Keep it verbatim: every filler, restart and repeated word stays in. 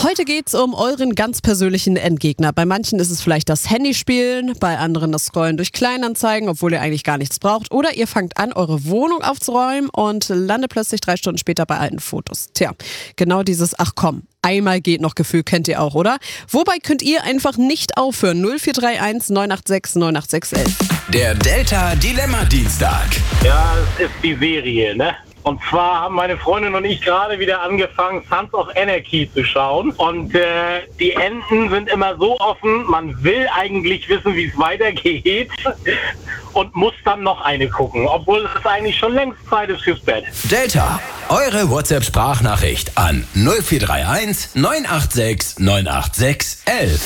Heute geht's um euren ganz persönlichen Endgegner. Bei manchen ist es vielleicht das Handyspielen, bei anderen das Scrollen durch Kleinanzeigen, obwohl ihr eigentlich gar nichts braucht. Oder ihr fangt an, eure Wohnung aufzuräumen und landet plötzlich drei Stunden später bei alten Fotos. Tja, genau dieses Ach komm, einmal geht noch Gefühl kennt ihr auch, oder? Wobei könnt ihr einfach nicht aufhören? null vier drei eins neun acht sechs neun acht sechs eins. Der Delta Dilemma Dienstag. Ja, es ist die Serie, ne? Und zwar haben meine Freundin und ich gerade wieder angefangen, Sons of Anarchy zu schauen. Und äh, die Enden sind immer so offen, man will eigentlich wissen, wie es weitergeht. Und muss dann noch eine gucken, obwohl es eigentlich schon längst Zeit ist fürs Bett. Delta, eure WhatsApp-Sprachnachricht an null vier drei eins neun acht sechs neun acht sechs eins eins.